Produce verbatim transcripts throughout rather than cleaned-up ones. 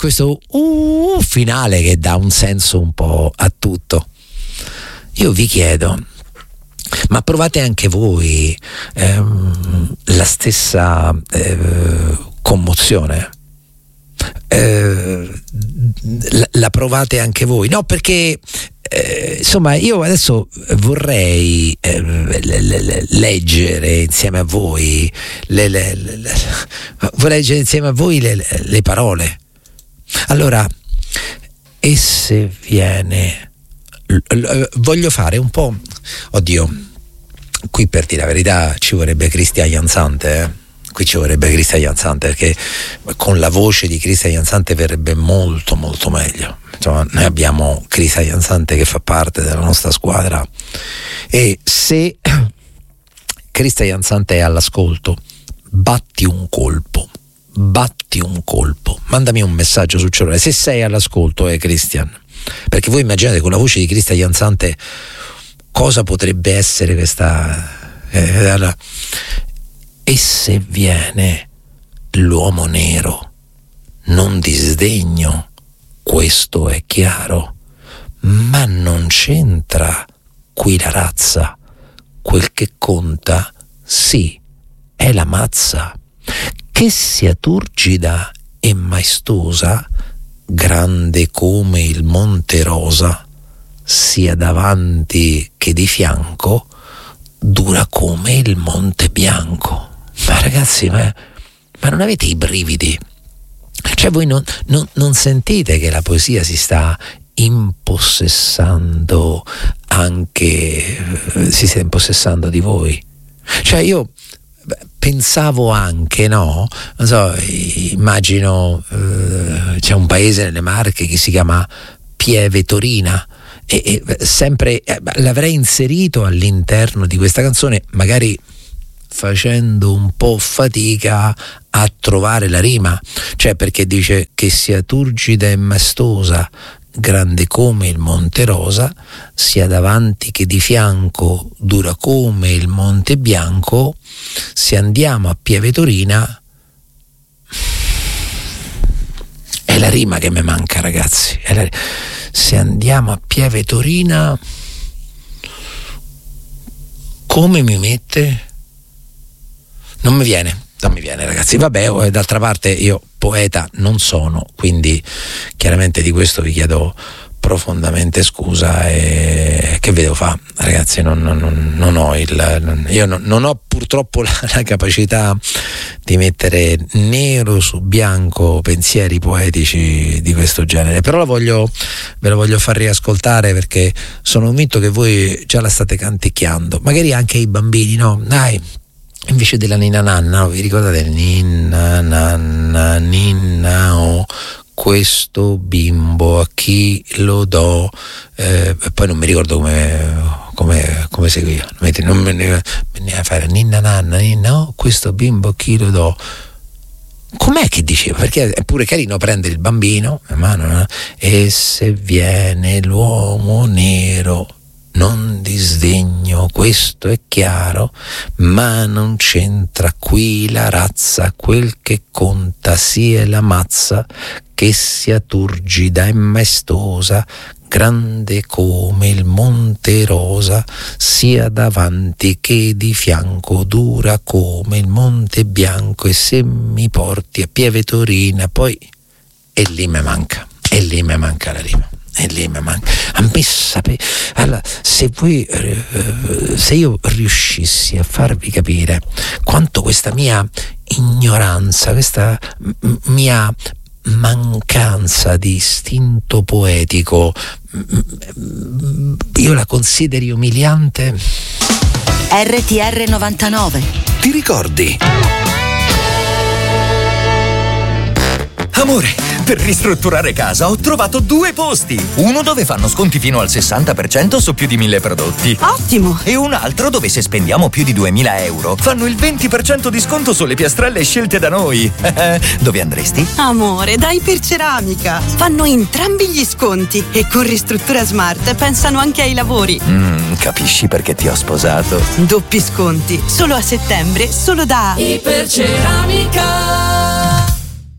questo uh, finale che dà un senso un po' a tutto. Io vi chiedo, ma provate anche voi ehm, la stessa eh, commozione? Eh, la, la provate anche voi? No, perché eh, insomma io adesso vorrei eh, le, le, le, leggere insieme a voi le, le, le, le, vorrei leggere insieme a voi le, le, le parole. Allora, e se viene, voglio fare un po', oddio, qui per dire la verità ci vorrebbe Cristian Jansante, eh? Qui ci vorrebbe Cristian Jansante, perché con la voce di Cristian Jansante verrebbe molto molto meglio. Insomma, noi abbiamo Cristian Jansante che fa parte della nostra squadra, e se Cristian Jansante è all'ascolto, batti un colpo, batti un colpo, mandami un messaggio sul cellulare se sei all'ascolto, eh Cristian, perché voi immaginate con la voce di Cristian Jansante cosa potrebbe essere questa eh, allora, e se viene l'uomo nero, non disdegno, questo è chiaro, ma non c'entra qui la razza, quel che conta, sì, è la mazza, che sia turgida e maestosa, grande come il Monte Rosa, sia davanti che di fianco, dura come il Monte Bianco. Ma ragazzi, ma, ma non avete i brividi? Cioè voi non, non, non sentite che la poesia si sta impossessando anche, si sta impossessando di voi? Cioè io pensavo anche, no? Non so, immagino eh, c'è un paese nelle Marche che si chiama Pieve Torina, e, e sempre eh, l'avrei inserito all'interno di questa canzone, magari facendo un po' fatica a trovare la rima, cioè perché dice che sia turgida e maestosa, grande come il Monte Rosa, sia davanti che di fianco, dura come il Monte Bianco, se andiamo a Pieve Torina. È la rima che mi manca, ragazzi, è la... se andiamo a Pieve Torina, come mi mette? Non mi viene, non mi viene, ragazzi. Vabbè, d'altra parte io poeta non sono, quindi chiaramente di questo vi chiedo profondamente scusa, e che vi devo fare, ragazzi? Non, non, non ho il io non, non ho purtroppo la, la capacità di mettere nero su bianco pensieri poetici di questo genere, però lo voglio, ve lo voglio far riascoltare, perché sono convinto che voi già la state canticchiando, magari anche i bambini, no? Dai, invece della ninna nanna, no? Vi ricordate ninna nanna ninna oh, questo bimbo a chi lo do, eh, poi non mi ricordo come come, come seguiva, non me ne veniva a fare ninna nanna ninna oh, questo bimbo a chi lo do. Com'è che diceva? Perché è pure carino prendere il bambino mano, no? E se viene l'uomo nero, non disdegno, questo è chiaro, ma non c'entra qui la razza, quel che conta sia la mazza, che sia turgida e maestosa, grande come il Monte Rosa, sia davanti che di fianco, dura come il Monte Bianco, e se mi porti a Pieve Torina, poi e lì mi manca, e lì mi manca la rima. E lì mi manca. A me sapere, allora, se voi eh, se io riuscissi a farvi capire quanto questa mia ignoranza, questa m- mia mancanza di istinto poetico, m- io la consideri umiliante. R T R novantanove. Ti ricordi? Amore, per ristrutturare casa ho trovato due posti. Uno dove fanno sconti fino al sessanta per cento su più di mille prodotti. Ottimo! E un altro dove se spendiamo più di duemila euro fanno il venti per cento di sconto sulle piastrelle scelte da noi. Dove andresti? Amore, dai Iperceramica. Fanno entrambi gli sconti e con Ristruttura Smart pensano anche ai lavori. Mm, capisci perché ti ho sposato? Doppi sconti, solo a settembre, solo da Iperceramica.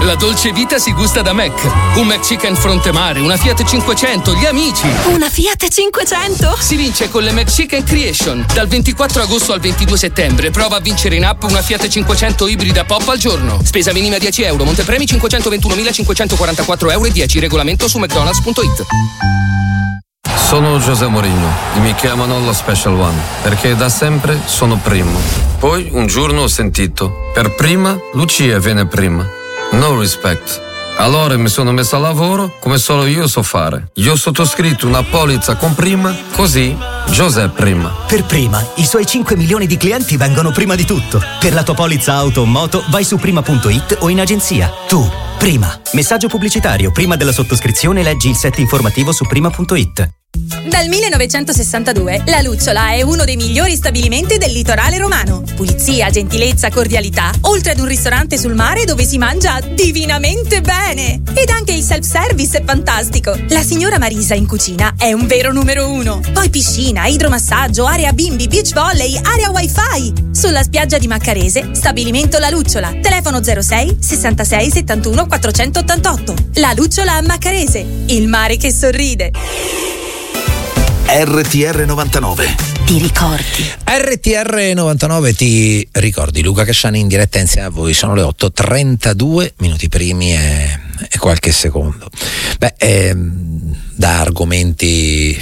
La dolce vita si gusta da Mac. Un McChicken Frontemare, una Fiat cinquecento, gli amici. Una Fiat cinquecento? Si vince con le McChicken Creation. Dal ventiquattro agosto al ventidue settembre prova a vincere in app una Fiat cinquecento ibrida pop al giorno. Spesa minima dieci euro, montepremi cinquecentoventunomilacinquecentoquarantaquattro euro e dieci. Regolamento su mcdonalds punto it. Sono José Mourinho e mi chiamano lo Special One perché da sempre sono primo. Poi un giorno ho sentito: per prima Lucia viene prima. No respect. Allora mi sono messo a lavoro come solo io so fare. Io ho sottoscritto una polizza con prima, così José prima. Per prima, i suoi cinque milioni di clienti vengono prima di tutto. Per la tua polizza auto o moto vai su prima punto it o in agenzia. Tu, prima. Messaggio pubblicitario. Prima della sottoscrizione leggi il set informativo su prima punto it. Dal millenovecentosessantadue La Lucciola è uno dei migliori stabilimenti del litorale romano. Pulizia, gentilezza, cordialità, oltre ad un ristorante sul mare dove si mangia divinamente bene. Ed anche il self-service è fantastico. La signora Marisa in cucina è un vero numero uno. Poi piscina, idromassaggio, area bimbi, beach volley, area wifi. Sulla spiaggia di Maccarese, stabilimento La Lucciola. Telefono zero sei sessantasei settantuno quattrocentottantotto. La Lucciola a Maccarese, il mare che sorride. R T R novantanove. Ti ricordi? R T R novantanove ti ricordi. Luca Casciani in diretta insieme a voi. Sono le otto e trentadue minuti primi e, e qualche secondo. Beh, ehm, da argomenti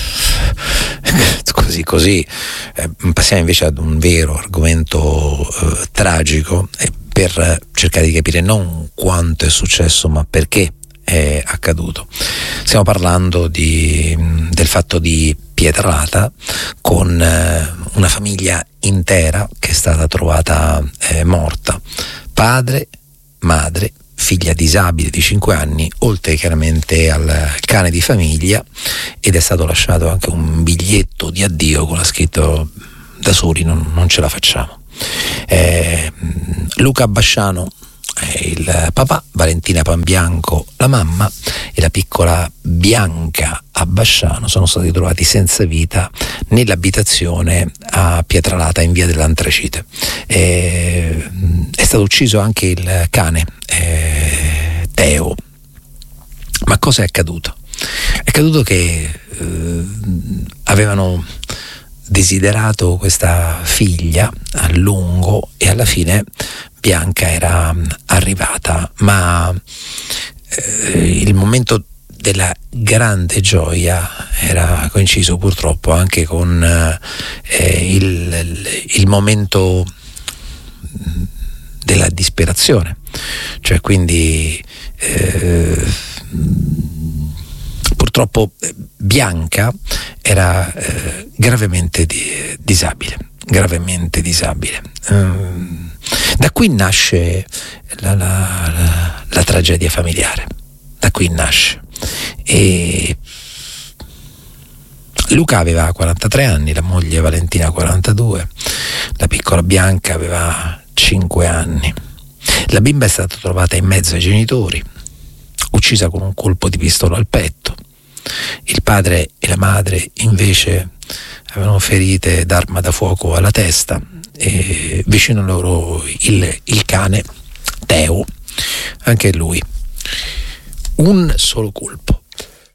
così così eh, passiamo invece ad un vero argomento eh, tragico, e per cercare di capire non quanto è successo ma perché è accaduto. Stiamo parlando di, del fatto di Pietralata, con eh, una famiglia intera che è stata trovata eh, morta, padre, madre, figlia disabile di cinque anni, oltre chiaramente al cane di famiglia, ed è stato lasciato anche un biglietto di addio con la scritto: da soli non, non ce la facciamo. eh, Luca Basciano il papà, Valentina Panbianco la mamma, e la piccola Bianca Abbasciano sono stati trovati senza vita nell'abitazione a Pietralata in via dell'Antracite. Eh, è stato ucciso anche il cane eh, Teo. Ma cosa è accaduto? È accaduto che eh, avevano desiderato questa figlia a lungo e alla fine Bianca era arrivata, ma eh, il momento della grande gioia era coinciso purtroppo anche con eh, il, il momento della disperazione, cioè quindi eh, purtroppo Bianca era eh, gravemente di, disabile, gravemente disabile. Um, da qui nasce la, la, la, la tragedia familiare, da qui nasce. E Luca aveva quarantatré anni, la moglie Valentina quarantadue, la piccola Bianca aveva cinque anni. La bimba è stata trovata in mezzo ai genitori, uccisa con un colpo di pistola al petto. Il padre e la madre invece avevano ferite d'arma da fuoco alla testa, e vicino a loro il, il cane Teo, anche lui un solo colpo.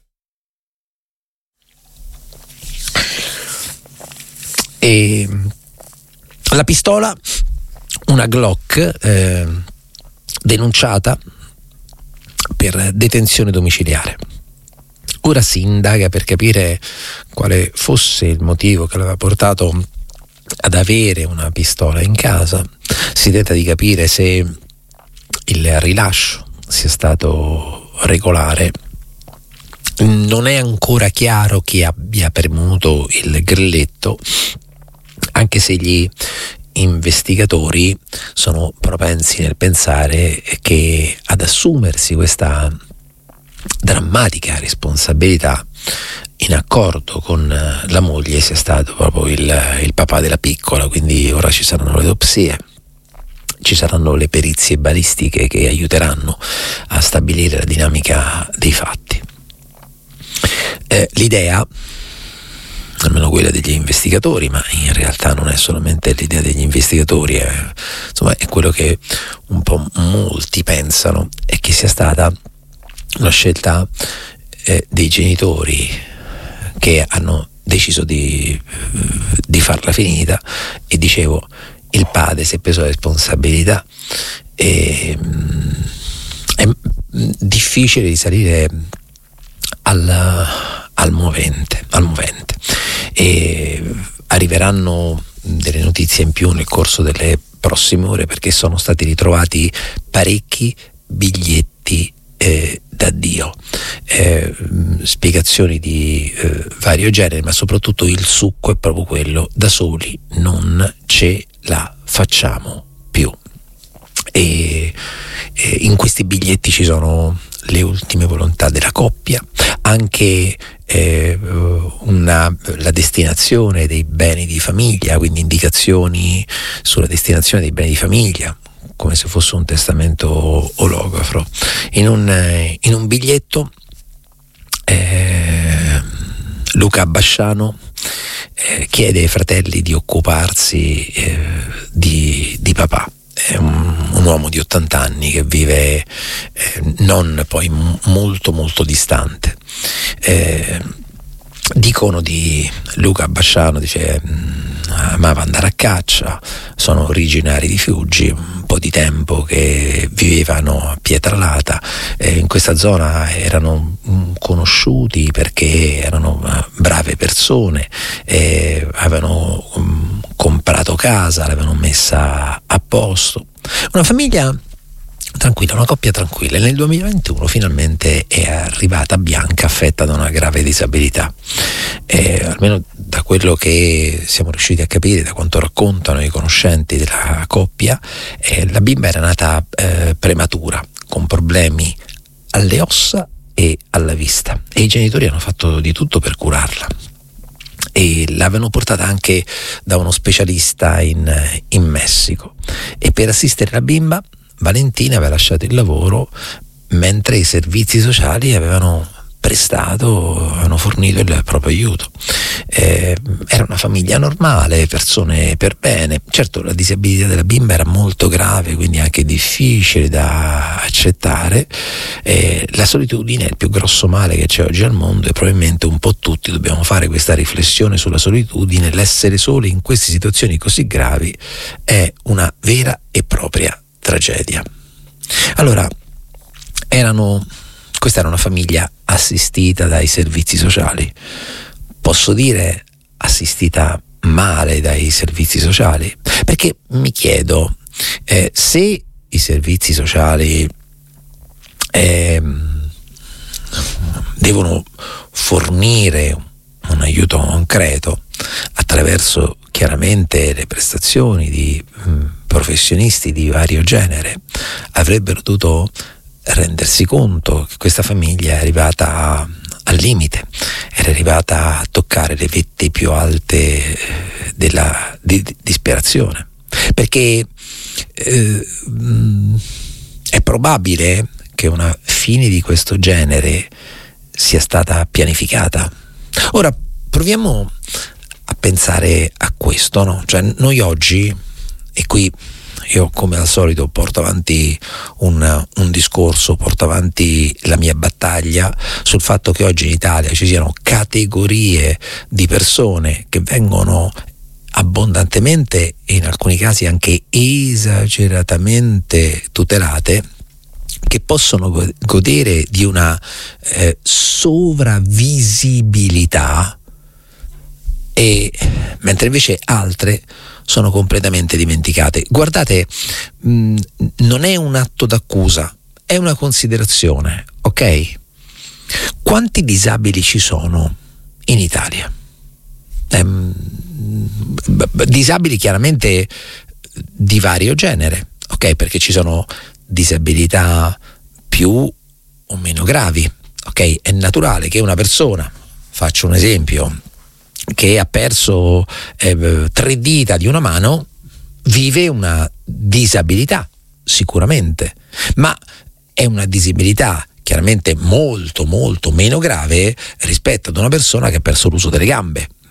E la pistola, una Glock eh, denunciata per detenzione domiciliare. Ora si indaga per capire quale fosse il motivo che l'aveva portato ad avere una pistola in casa. Si tenta di capire se il rilascio sia stato regolare. Non è ancora chiaro chi abbia premuto il grilletto, anche se gli investigatori sono propensi nel pensare che ad assumersi questa drammatica responsabilità, in accordo con la moglie, sia stato proprio il, il papà della piccola. Quindi ora ci saranno le autopsie, ci saranno le perizie balistiche che aiuteranno a stabilire la dinamica dei fatti. Eh, l'idea almeno quella degli investigatori, ma in realtà non è solamente l'idea degli investigatori, è, insomma, è quello che un po' molti pensano, è che sia stata una scelta eh, dei genitori che hanno deciso di, di farla finita, e dicevo, il padre si è preso la responsabilità, e è difficile risalire al, al movente, al movente e arriveranno delle notizie in più nel corso delle prossime ore, perché sono stati ritrovati parecchi biglietti eh, d'addio, eh, spiegazioni di eh, vario genere, ma soprattutto il succo è proprio quello: da soli non ce la facciamo più. E, e in questi biglietti ci sono le ultime volontà della coppia, anche eh, una, la destinazione dei beni di famiglia, quindi indicazioni sulla destinazione dei beni di famiglia, come se fosse un testamento olografo. In un, in un biglietto eh, Luca Basciano eh, chiede ai fratelli di occuparsi eh, di, di papà. È un, un uomo di ottanta anni che vive eh, non poi m- molto molto distante. Eh, dicono di Luca Basciano, dice, amava andare a caccia, sono originari di Fiuggi, un po' di tempo che vivevano a Pietralata, eh, in questa zona erano mm, conosciuti perché erano uh, brave persone, eh, avevano um, comprato casa, l'avevano messa a posto, una famiglia tranquilla, una coppia tranquilla. Nel duemilaventuno finalmente è arrivata Bianca, affetta da una grave disabilità. Eh, almeno da quello che siamo riusciti a capire, da quanto raccontano i conoscenti della coppia, eh, la bimba era nata eh, prematura, con problemi alle ossa e alla vista, e i genitori hanno fatto di tutto per curarla, e l'avevano portata anche da uno specialista in, in Messico, e per assistere la bimba Valentina aveva lasciato il lavoro mentre i servizi sociali avevano prestato, avevano fornito il proprio aiuto. Eh, era una famiglia normale, persone per bene. Certo, la disabilità della bimba era molto grave, quindi anche difficile da accettare. Eh, la solitudine è il più grosso male che c'è oggi al mondo, e probabilmente un po' tutti dobbiamo fare questa riflessione sulla solitudine. L'essere soli in queste situazioni così gravi è una vera e propria tragedia. Allora, erano, questa era una famiglia assistita dai servizi sociali. Posso dire assistita male dai servizi sociali? Perché mi chiedo, eh, se i servizi sociali eh, devono fornire un aiuto concreto attraverso chiaramente le prestazioni di mh, professionisti di vario genere, avrebbero dovuto rendersi conto che questa famiglia è arrivata al limite, era arrivata a toccare le vette più alte della di, di disperazione, perché eh, mh, è probabile che una fine di questo genere sia stata pianificata. Ora proviamo a pensare a questo, no? Cioè, noi oggi, e qui io come al solito porto avanti un, un discorso, porto avanti la mia battaglia sul fatto che oggi in Italia ci siano categorie di persone che vengono abbondantemente e in alcuni casi anche esageratamente tutelate, che possono godere di una eh, sovravisibilità, e mentre invece altre sono completamente dimenticate. Guardate, mh, non è un atto d'accusa, è una considerazione, ok? Quanti disabili ci sono in Italia? Ehm, disabili chiaramente di vario genere, ok? Perché ci sono disabilità più o meno gravi, ok? È naturale che una persona, faccio un esempio, che ha perso eh, tre dita di una mano, vive una disabilità, sicuramente, ma è una disabilità chiaramente molto molto meno grave rispetto ad una persona che ha perso l'uso delle gambe,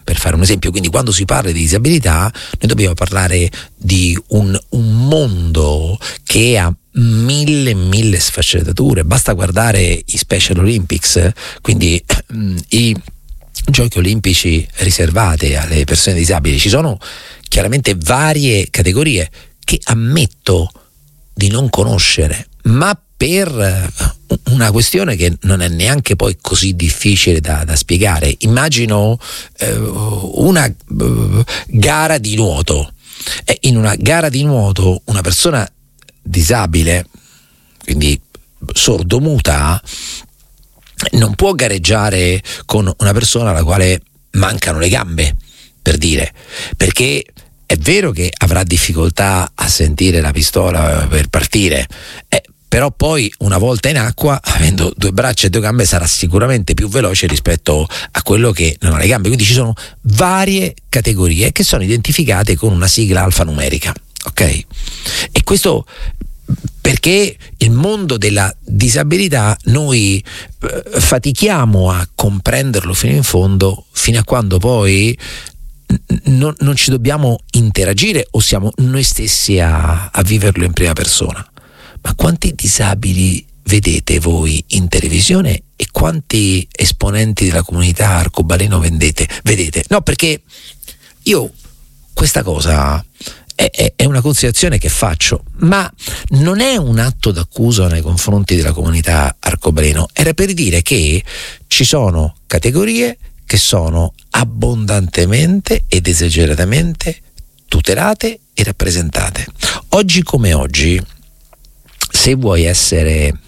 per fare un esempio. Quindi quando si parla di disabilità noi dobbiamo parlare di un, un mondo che ha mille mille sfaccettature. Basta guardare i Special Olympics, quindi mh, i giochi olimpici riservati alle persone disabili. Ci sono chiaramente varie categorie che ammetto di non conoscere, ma per una questione che non è neanche poi così difficile da, da spiegare. Immagino eh, una uh, gara di nuoto, e in una gara di nuoto una persona disabile, quindi sordomuta, non può gareggiare con una persona alla quale mancano le gambe, per dire, perché è vero che avrà difficoltà a sentire la pistola per partire, eh, però poi una volta in acqua, avendo due braccia e due gambe, sarà sicuramente più veloce rispetto a quello che non ha le gambe. Quindi ci sono varie categorie che sono identificate con una sigla alfanumerica, ok? E questo perché il mondo della disabilità noi eh, fatichiamo a comprenderlo fino in fondo, fino a quando poi non, non ci dobbiamo interagire o siamo noi stessi a, a viverlo in prima persona. Ma quanti disabili vedete voi in televisione e quanti esponenti della comunità arcobaleno vendete, vedete? No, perché io questa cosa è, è, è una considerazione che faccio, ma non è un atto d'accusa nei confronti della comunità arcobaleno. Era per dire che ci sono categorie che sono abbondantemente ed esageratamente tutelate e rappresentate. Oggi come oggi, se vuoi essere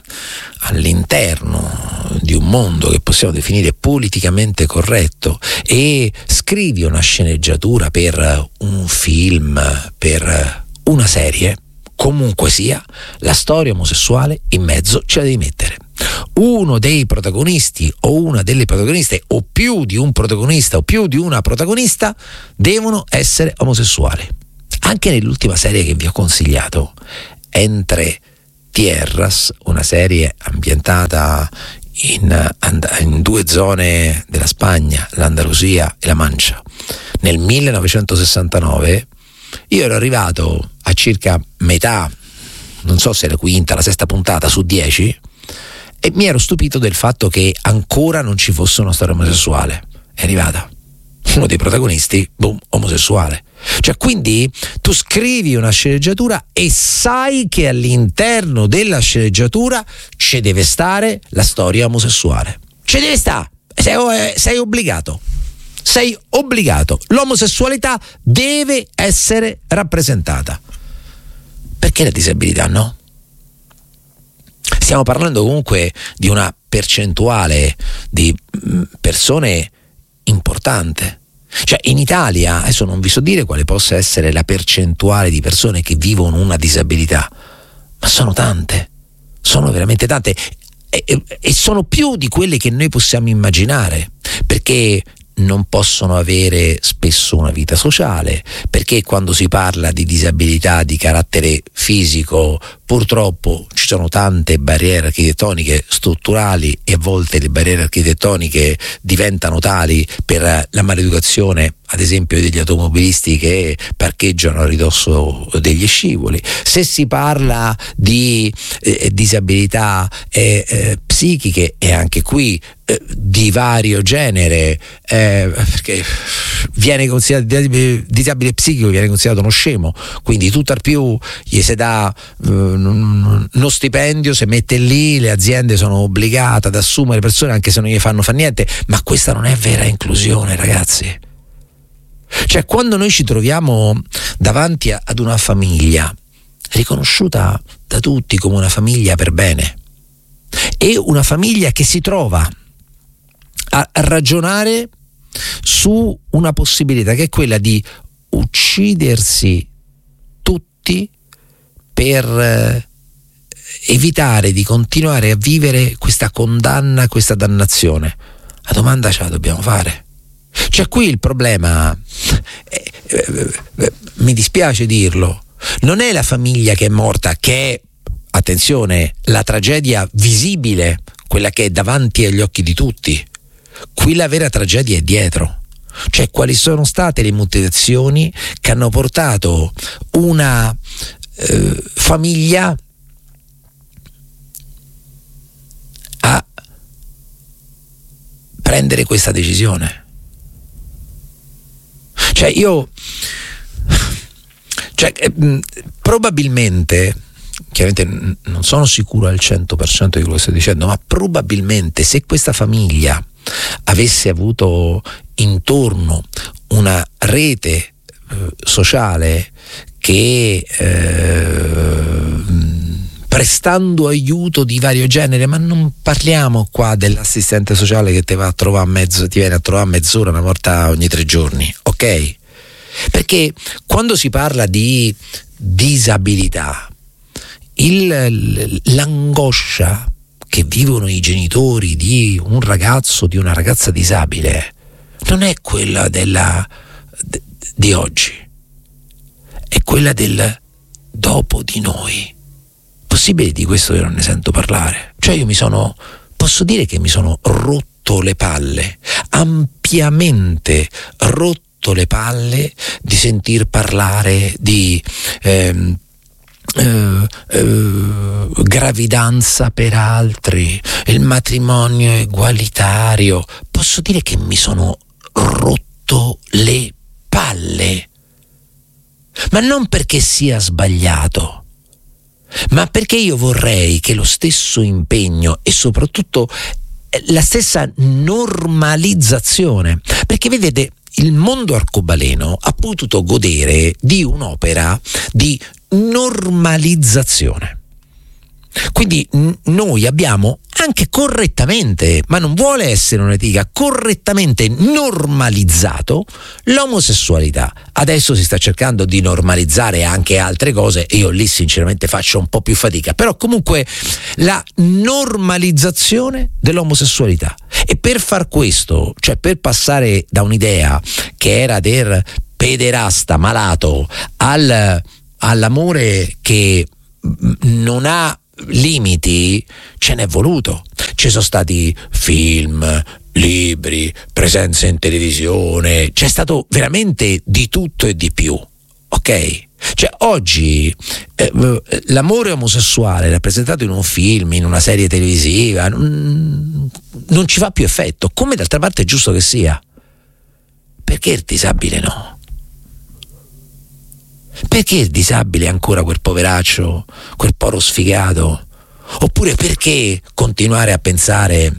all'interno di un mondo che possiamo definire politicamente corretto e scrivi una sceneggiatura per un film, per una serie, comunque sia, la storia omosessuale in mezzo ce la devi mettere. Uno dei protagonisti o una delle protagoniste o più di un protagonista o più di una protagonista devono essere omosessuali. Anche nell'ultima serie che vi ho consigliato, Entre Tierras, una serie ambientata in, in due zone della Spagna, l'Andalusia e la Mancia, nel millenovecentosessantanove, io ero arrivato a circa metà, non so se la quinta, la sesta puntata su dieci, e mi ero stupito del fatto che ancora non ci fosse una storia omosessuale. È arrivata uno dei protagonisti, boom, omosessuale. Cioè, quindi tu scrivi una sceneggiatura e sai che all'interno della sceneggiatura ci deve stare la storia omosessuale. Ci deve stare, sei, sei obbligato. Sei obbligato. L'omosessualità deve essere rappresentata. Perché la disabilità no? Stiamo parlando comunque di una percentuale di persone importante. Cioè, in Italia, adesso non vi so dire quale possa essere la percentuale di persone che vivono una disabilità, ma sono tante, sono veramente tante, e, e, e sono più di quelle che noi possiamo immaginare, perché non possono avere spesso una vita sociale, perché quando si parla di disabilità di carattere fisico purtroppo ci sono tante barriere architettoniche strutturali e a volte le barriere architettoniche diventano tali per la maleducazione, ad esempio, degli automobilisti che parcheggiano a ridosso degli scivoli. Se si parla di eh, disabilità eh, eh, psichiche, e anche qui eh, di vario genere, eh, perché viene considerato disabile psichico, viene considerato uno scemo, quindi tutt'al più gli si dà eh, uno stipendio, se mette lì, le aziende sono obbligate ad assumere persone anche se non gli fanno fa niente. Ma questa non è vera inclusione, ragazzi. Cioè, quando noi ci troviamo davanti a, ad una famiglia riconosciuta da tutti come una famiglia per bene, e una famiglia che si trova a, a ragionare su una possibilità che è quella di uccidersi tutti per eh, evitare di continuare a vivere questa condanna, questa dannazione, la domanda ce la dobbiamo fare. Cioè, qui il problema, eh, eh, eh, mi dispiace dirlo, non è la famiglia che è morta, che è, attenzione, la tragedia visibile, quella che è davanti agli occhi di tutti. Qui la vera tragedia è dietro. Cioè, quali sono state le motivazioni che hanno portato una eh, famiglia a prendere questa decisione? Cioè, io cioè, eh, probabilmente, chiaramente non sono sicuro al cento per cento di quello che sto dicendo, ma probabilmente se questa famiglia avesse avuto intorno una rete eh, sociale che eh, prestando aiuto di vario genere, ma non parliamo qua dell'assistente sociale che ti va a trovare a mezzo, ti viene a trovare a mezz'ora una volta ogni tre giorni, ok? Perché quando si parla di disabilità, il, l'angoscia che vivono i genitori di un ragazzo, di una ragazza disabile, non è quella della d- di oggi, è quella del dopo di noi. Possibile di questo io non ne sento parlare. Cioè io mi sono, posso dire che mi sono rotto le palle, ampiamente rotto le palle di sentir parlare di ehm, Uh, uh, gravidanza per altri, il matrimonio egualitario. Posso dire che mi sono rotto le palle, ma non perché sia sbagliato, ma perché io vorrei che lo stesso impegno e soprattutto la stessa normalizzazione, perché vedete, il mondo arcobaleno ha potuto godere di un'opera di normalizzazione. Quindi n- noi abbiamo anche correttamente, ma non vuole essere un'etica, correttamente normalizzato l'omosessualità. Adesso si sta cercando di normalizzare anche altre cose e io lì sinceramente faccio un po' più fatica, però comunque la normalizzazione dell'omosessualità. E per far questo, cioè per passare da un'idea che era del pederasta malato al, all'amore che non ha limiti, ce n'è voluto. Ci sono stati film, libri, presenze in televisione, c'è stato veramente di tutto e di più, ok? Cioè oggi eh, l'amore omosessuale rappresentato in un film, in una serie televisiva, non, non ci fa più effetto, come d'altra parte è giusto che sia. Perché il disabile no? Perché il disabile è ancora quel poveraccio, quel poro sfigato? Oppure perché continuare a pensare,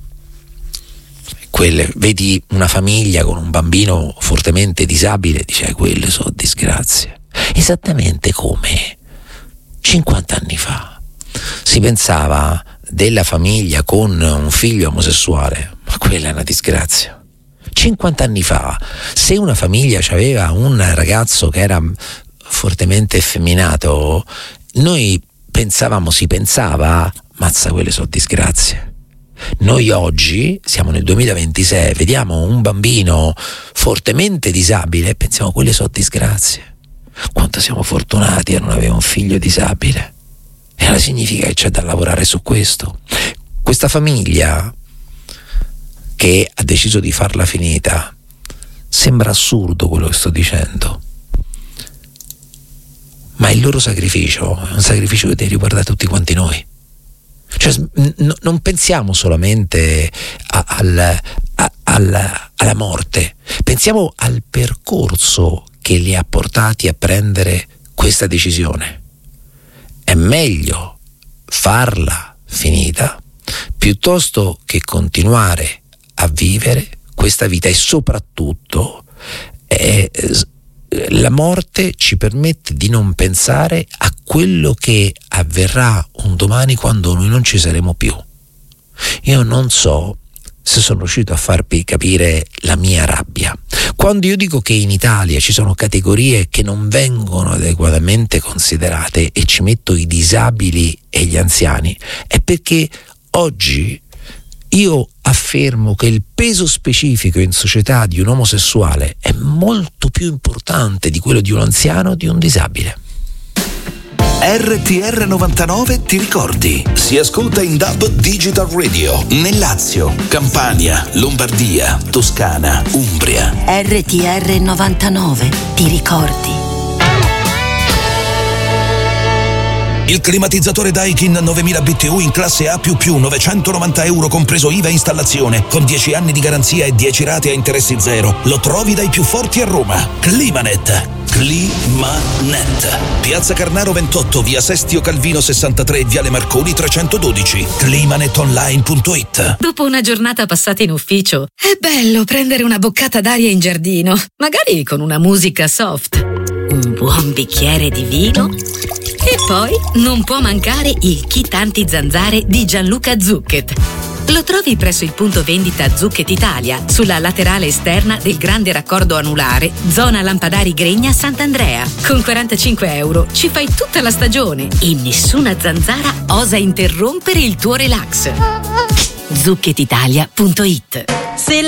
quelle, vedi una famiglia con un bambino fortemente disabile, dice quelle sono disgrazie. Esattamente come cinquanta anni fa si pensava della famiglia con un figlio omosessuale, ma quella è una disgrazia. cinquanta anni fa, se una famiglia aveva un ragazzo che era fortemente effeminato, noi pensavamo, si pensava, mazza, quelle sono disgrazie. Noi oggi, siamo nel duemilaventisei, vediamo un bambino fortemente disabile e pensiamo, quelle sono disgrazie. Quanto siamo fortunati a non avere un figlio disabile. E allora significa che c'è da lavorare su questo. Questa famiglia che ha deciso di farla finita, sembra assurdo quello che sto dicendo, ma il loro sacrificio è un sacrificio che deve riguardare tutti quanti noi. Cioè, n- non pensiamo solamente a, al, a, al, alla morte, pensiamo al percorso che li ha portati a prendere questa decisione. È meglio farla finita piuttosto che continuare a vivere questa vita, e soprattutto eh, la morte ci permette di non pensare a quello che avverrà un domani quando noi non ci saremo più. Io non so se sono riuscito a farvi capire la mia rabbia. Quando io dico che in Italia ci sono categorie che non vengono adeguatamente considerate e ci metto i disabili e gli anziani, è perché oggi io affermo che il peso specifico in società di un omosessuale è molto più importante di quello di un anziano o di un disabile. R T R novantanove ti ricordi? Si ascolta in D A B Digital Radio nel Lazio, Campania, Lombardia, Toscana, Umbria. R T R novantanove ti ricordi? Il climatizzatore Daikin novemila B T U in classe A più più, novecentonovanta euro compreso I V A e installazione, con dieci anni di garanzia e dieci rate a interessi zero. Lo trovi dai più forti a Roma. Climanet. Climanet. Piazza Carnaro ventotto, via Sestio Calvino sessantatré, viale Marconi trecentododici. climanetonline punto it. Dopo una giornata passata in ufficio, è bello prendere una boccata d'aria in giardino, magari con una musica soft, un buon bicchiere di vino. E poi non può mancare il kit anti-zanzare di Gianluca Zucchet. Lo trovi presso il punto vendita Zucchet Italia, sulla laterale esterna del grande raccordo anulare, zona Lampadari Gregna Sant'Andrea. Con quarantacinque euro ci fai tutta la stagione e nessuna zanzara osa interrompere il tuo relax. zucchet italia punto it. Se